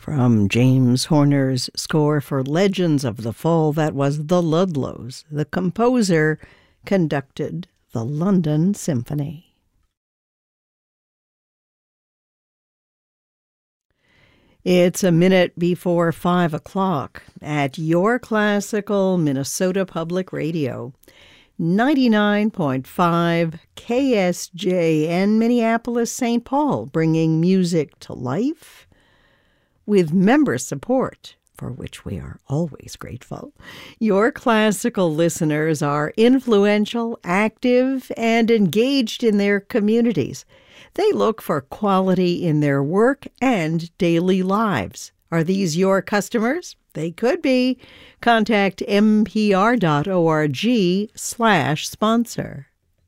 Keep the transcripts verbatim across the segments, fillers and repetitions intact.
From James Horner's score for Legends of the Fall, that was The Ludlows. The composer conducted the London Symphony. It's a minute before five o'clock at your classical Minnesota Public Radio. ninety-nine point five K S J N Minneapolis, Saint Paul, bringing music to life with member support, for which we are always grateful. Your classical listeners are influential, active, and engaged in their communities. They look for quality in their work and daily lives. Are these your customers? They could be. Contact npr.org slash sponsor.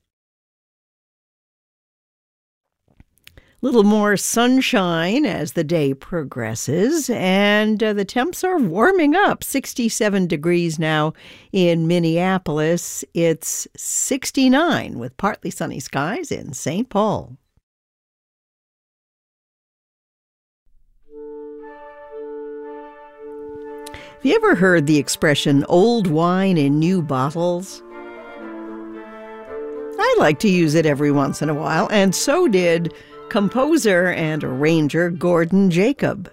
Little more sunshine as the day progresses, and uh, the temps are warming up. sixty-seven degrees now in Minneapolis. It's sixty-nine with partly sunny skies in Saint Paul. Have you ever heard the expression old wine in new bottles? I like to use it every once in a while, and so did composer and arranger Gordon Jacob.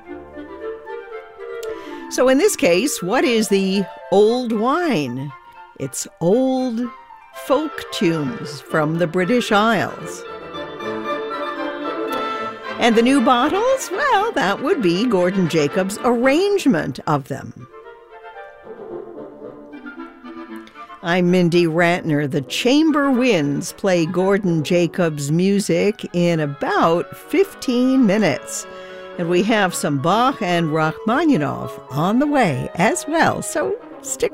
So in this case, what is the old wine? It's old folk tunes from the British Isles. And the new bottles? Well, that would be Gordon Jacob's arrangement of them. I'm Mindy Rantner. The Chamber Winds play Gordon Jacob's music in about fifteen minutes. And we have some Bach and Rachmaninoff on the way as well. So stick